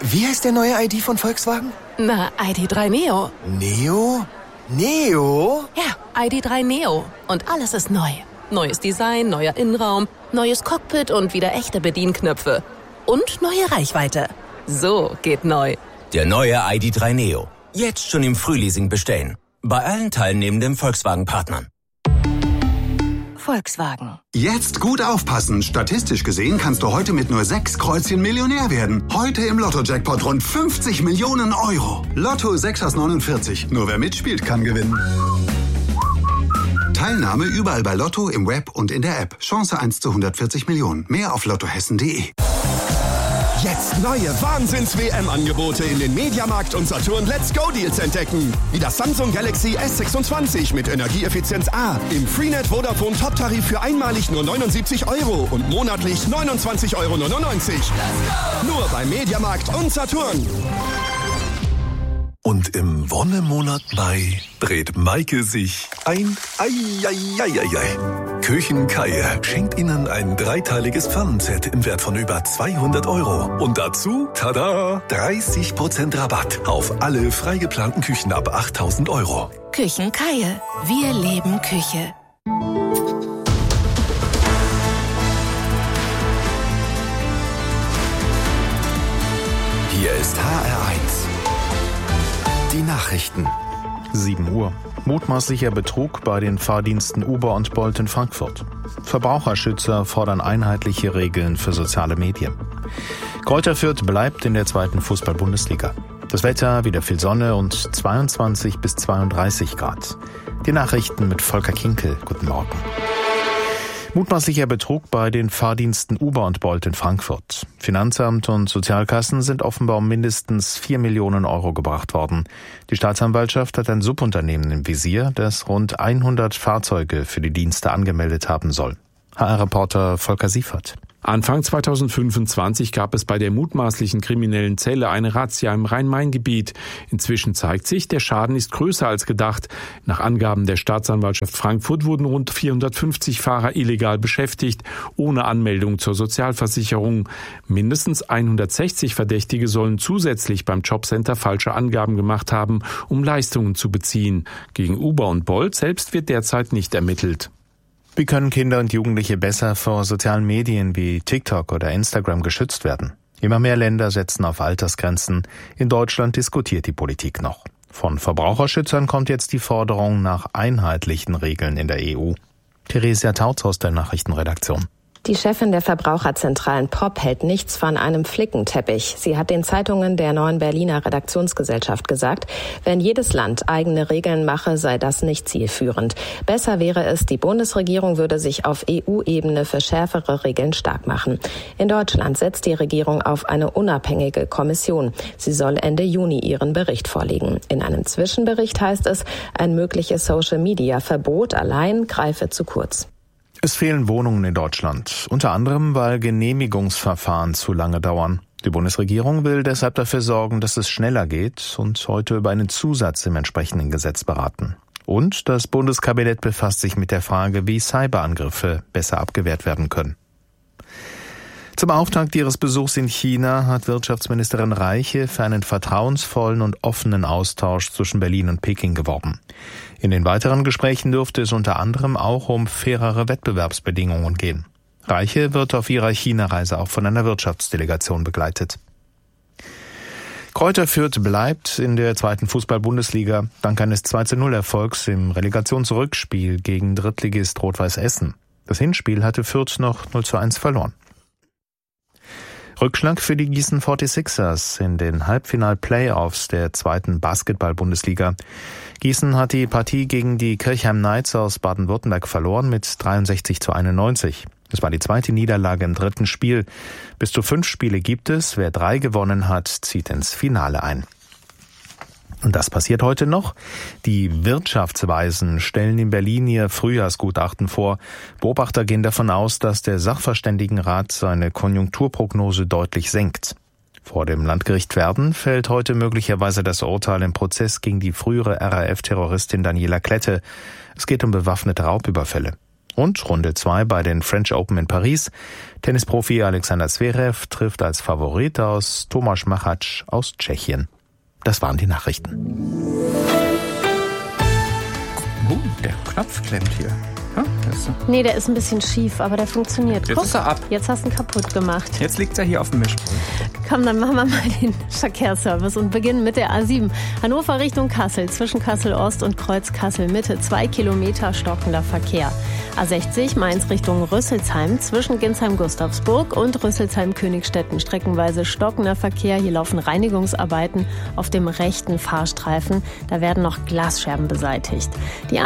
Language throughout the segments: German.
Wie heißt der neue ID von Volkswagen? Na, ID.3 Neo. Neo? Neo? Ja, ID.3 Neo. Und alles ist neu. Neues Design, neuer Innenraum, neues Cockpit und wieder echte Bedienknöpfe. Und neue Reichweite. So geht neu. Der neue ID.3 Neo. Jetzt schon im Frühleasing bestellen. Bei allen teilnehmenden Volkswagen-Partnern. Volkswagen. Jetzt gut aufpassen. Statistisch gesehen kannst du heute mit nur 6 Kreuzchen Millionär werden. Heute im Lotto-Jackpot rund 50 Millionen Euro. Lotto 6 aus 49. Nur wer mitspielt, kann gewinnen. Teilnahme überall bei Lotto, im Web und in der App. Chance 1 zu 140 Millionen. Mehr auf lottohessen.de. Jetzt neue Wahnsinns-WM-Angebote in den Mediamarkt und Saturn Let's Go-Deals entdecken. Wie das Samsung Galaxy S26 mit Energieeffizienz A im Freenet Vodafone Top-Tarif für einmalig nur 79 € und monatlich 29,99 €. Nur bei Mediamarkt und Saturn. Und im Wonnemonat Mai dreht Maike sich ein Küchenkeier schenkt Ihnen ein 3-teiliges Pfannenset im Wert von über 200 €. Und dazu, tada, 30% Rabatt auf alle frei geplanten Küchen ab 8.000 €. Küchenkeier. Wir leben Küche. Hier ist HR1. Die Nachrichten. 7 Uhr. Mutmaßlicher Betrug bei den Fahrdiensten Uber und Bolt in Frankfurt. Verbraucherschützer fordern einheitliche Regeln für soziale Medien. Greuther Fürth bleibt in der 2. Fußball-Bundesliga. Das Wetter, wieder viel Sonne und 22 bis 32 Grad. Die Nachrichten mit Volker Kinkel. Guten Morgen. Mutmaßlicher Betrug bei den Fahrdiensten Uber und Bolt in Frankfurt. Finanzamt und Sozialkassen sind offenbar um mindestens 4 Millionen € gebracht worden. Die Staatsanwaltschaft hat ein Subunternehmen im Visier, das rund 100 Fahrzeuge für die Dienste angemeldet haben soll. HR-Reporter Volker Siefert. Anfang 2025 gab es bei der mutmaßlichen kriminellen Zelle eine Razzia im Rhein-Main-Gebiet. Inzwischen zeigt sich, der Schaden ist größer als gedacht. Nach Angaben der Staatsanwaltschaft Frankfurt wurden rund 450 Fahrer illegal beschäftigt, ohne Anmeldung zur Sozialversicherung. Mindestens 160 Verdächtige sollen zusätzlich beim Jobcenter falsche Angaben gemacht haben, um Leistungen zu beziehen. Gegen Uber und Bolt selbst wird derzeit nicht ermittelt. Wie können Kinder und Jugendliche besser vor sozialen Medien wie TikTok oder Instagram geschützt werden? Immer mehr Länder setzen auf Altersgrenzen. In Deutschland diskutiert die Politik noch. Von Verbraucherschützern kommt jetzt die Forderung nach einheitlichen Regeln in der EU. Theresia Tautz aus der Nachrichtenredaktion. Die Chefin der Verbraucherzentralen POP hält nichts von einem Flickenteppich. Sie hat den Zeitungen der Neuen Berliner Redaktionsgesellschaft gesagt, wenn jedes Land eigene Regeln mache, sei das nicht zielführend. Besser wäre es, die Bundesregierung würde sich auf EU-Ebene für schärfere Regeln stark machen. In Deutschland setzt die Regierung auf eine unabhängige Kommission. Sie soll Ende Juni ihren Bericht vorlegen. In einem Zwischenbericht heißt es, ein mögliches Social-Media-Verbot allein greife zu kurz. Es fehlen Wohnungen in Deutschland, unter anderem, weil Genehmigungsverfahren zu lange dauern. Die Bundesregierung will deshalb dafür sorgen, dass es schneller geht und heute über einen Zusatz im entsprechenden Gesetz beraten. Und das Bundeskabinett befasst sich mit der Frage, wie Cyberangriffe besser abgewehrt werden können. Zum Auftakt ihres Besuchs in China hat Wirtschaftsministerin Reiche für einen vertrauensvollen und offenen Austausch zwischen Berlin und Peking geworben. In den weiteren Gesprächen dürfte es unter anderem auch um fairere Wettbewerbsbedingungen gehen. Reiche wird auf ihrer China-Reise auch von einer Wirtschaftsdelegation begleitet. Greuther Fürth bleibt in der 2. Fußball-Bundesliga dank eines 2:0-Erfolgs im Relegationsrückspiel gegen Drittligist Rot-Weiß Essen. Das Hinspiel hatte Fürth noch 0:1 verloren. Rückschlag für die Gießen 46ers in den Halbfinal-Playoffs der 2. Basketball-Bundesliga. Gießen hat die Partie gegen die Kirchheim Knights aus Baden-Württemberg verloren mit 63:91. Es war die 2. Niederlage im 3. Spiel. Bis zu 5 Spiele gibt es. Wer 3 gewonnen hat, zieht ins Finale ein. Und das passiert heute noch. Die Wirtschaftsweisen stellen in Berlin ihr Frühjahrsgutachten vor. Beobachter gehen davon aus, dass der Sachverständigenrat seine Konjunkturprognose deutlich senkt. Vor dem Landgericht Verden fällt heute möglicherweise das Urteil im Prozess gegen die frühere RAF-Terroristin Daniela Klette. Es geht um bewaffnete Raubüberfälle. Und Runde 2 bei den French Open in Paris. Tennisprofi Alexander Zverev trifft als Favorit aus Tomáš Machač aus Tschechien. Das waren die Nachrichten. Der Knopf klemmt hier. Nee, der ist ein bisschen schief, aber der funktioniert. Jetzt ist er ab. Jetzt hast du ihn kaputt gemacht. Jetzt liegt er hier auf dem Mischpult. Komm, dann machen wir mal den Verkehrsservice und beginnen mit der A7. Hannover Richtung Kassel, zwischen Kassel-Ost und Kreuz Kassel-Mitte, 2 Kilometer stockender Verkehr. A60 Mainz Richtung Rüsselsheim, zwischen Ginsheim-Gustavsburg und Rüsselsheim-Königstetten, streckenweise stockender Verkehr. Hier laufen Reinigungsarbeiten auf dem rechten Fahrstreifen. Da werden noch Glasscherben beseitigt. Die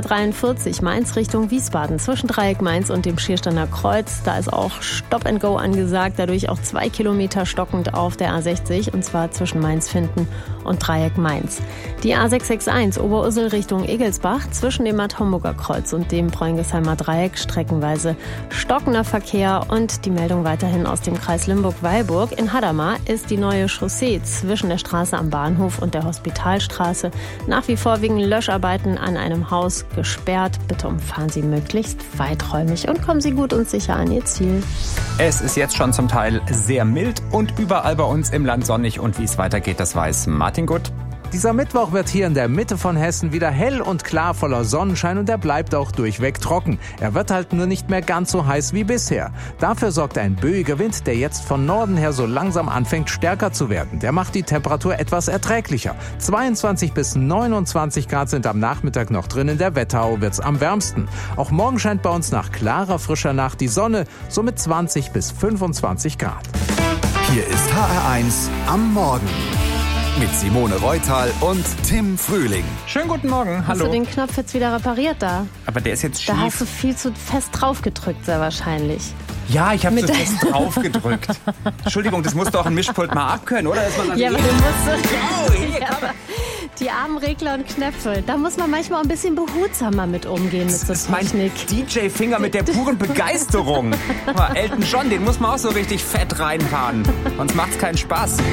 A643 Mainz Richtung Wiesbaden, zwischen Dreieck Mainz und dem Schiersteiner Kreuz. Da ist auch Stop and Go angesagt, dadurch auch 2 Kilometer stockend auf der A60, und zwar zwischen Mainz-Finden und Dreieck Mainz. Die A661 Oberursel Richtung Egelsbach, zwischen dem Bad-Homburger Kreuz und dem Bräunigsheimer Dreieck, streckenweise stockender Verkehr. Und die Meldung weiterhin aus dem Kreis Limburg-Weilburg. In Hadamar ist die neue Chaussee zwischen der Straße am Bahnhof und der Hospitalstraße nach wie vor wegen Löscharbeiten an einem Haus gesperrt. Bitte umfahren Sie möglichst weiträumig und kommen Sie gut und sicher an Ihr Ziel. Es ist jetzt schon zum Teil sehr mild und überall bei uns im Land sonnig. Und wie es weitergeht, das weiß Martin Gutt. Dieser Mittwoch wird hier in der Mitte von Hessen wieder hell und klar voller Sonnenschein und er bleibt auch durchweg trocken. Er wird halt nur nicht mehr ganz so heiß wie bisher. Dafür sorgt ein böiger Wind, der jetzt von Norden her so langsam anfängt stärker zu werden. Der macht die Temperatur etwas erträglicher. 22 bis 29 Grad sind am Nachmittag noch drin, in der Wetterau wird's am wärmsten. Auch morgen scheint bei uns nach klarer, frischer Nacht die Sonne, so mit 20 bis 25 Grad. Hier ist HR1 am Morgen. Mit Simone Reutal und Tim Frühling. Schönen guten Morgen, hallo. Hast du den Knopf jetzt wieder repariert da? Aber der ist jetzt schief. Da hast du viel zu fest drauf gedrückt, sehr wahrscheinlich. Ja, ich habe so fest drauf gedrückt. Entschuldigung, das musst du auch ein Mischpult mal abkönnen, oder? Dass man Ja, aber du musst... Oh, hier, ja, aber die armen Regler und Knöpfe, da muss man manchmal ein bisschen behutsamer mit umgehen mit so Technik. DJ-Finger mit der puren Begeisterung. Aber Elton John, den muss man auch so richtig fett reinfahren. Sonst macht's keinen Spaß.